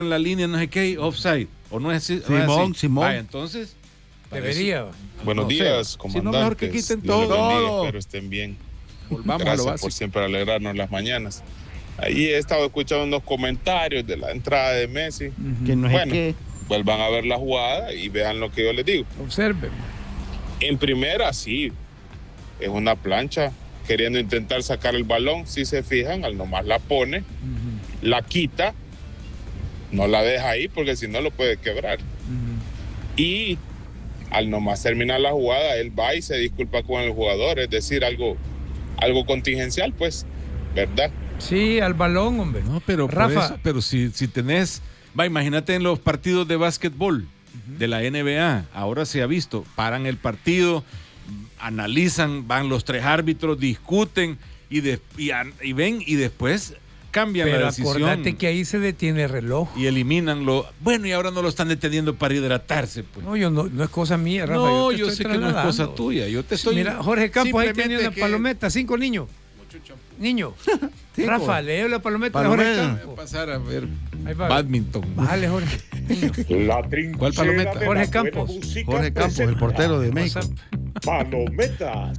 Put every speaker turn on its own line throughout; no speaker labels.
la línea, no sé qué, offside, o no es así.
Simón.
Vaya, entonces,
debería.
Buenos días, comandantes.
Si no, mejor que quiten
Dios les
todo.
bendiga, espero estén bien.
Volvamos a lo
Gracias
básico.
por siempre alegrarnos las mañanas. Ahí he estado escuchando unos comentarios de la entrada de Messi.
Que no es
Bueno,
que...
vuelvan a ver la jugada y vean lo que yo les digo.
Observen.
En primera, sí, es una plancha queriendo intentar sacar el balón. Si se fijan, al nomás la pone, la quita, no la deja ahí porque si no lo puede quebrar. Y al nomás terminar la jugada, él va y se disculpa con el jugador, es decir, algo contingencial, pues, ¿verdad?
Sí, al balón, hombre.
No, pero
Rafa.
pero si tenés, imagínate en los partidos de básquetbol de la NBA, ahora se ha visto, paran el partido, analizan, van los tres árbitros, discuten y ven y después cambian
Pero
la decisión.
acordate que ahí se detiene el reloj.
Y eliminan bueno, y ahora no lo están deteniendo para hidratarse, pues.
No, no es cosa mía, Rafa.
No,
te
yo
estoy
sé que no es
trasladando.
cosa tuya. Yo te estoy.
Mira, Jorge Campos ahí tiene una
que-
palometa, 5 niños. Niño. Rafa, lee la palometa de
Palometa.
Jorge
Voy a
Campos.
pasar a ver
Ahí va.
badminton.
Bájale, Jorge. Niño.
La trinchera
¿Cuál palometa?
de
Jorge
la
Campos.
buena música
Jorge Campos, el
presenta
portero de México.
WhatsApp.
Palometas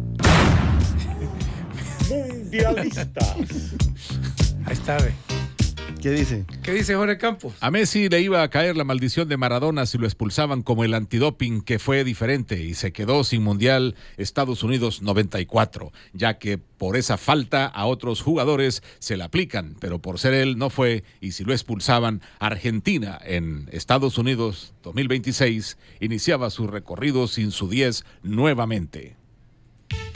mundialistas.
Ahí está, ve.
¿Qué dice?
¿Qué dice Jorge Campos?
A Messi le iba a caer la maldición de Maradona si lo expulsaban como el antidoping, que fue diferente y se quedó sin Mundial Estados Unidos 94, ya que por esa falta a otros jugadores se la aplican, pero por ser él no fue, y si lo expulsaban, Argentina en Estados Unidos 2026 iniciaba su recorrido sin su 10 nuevamente.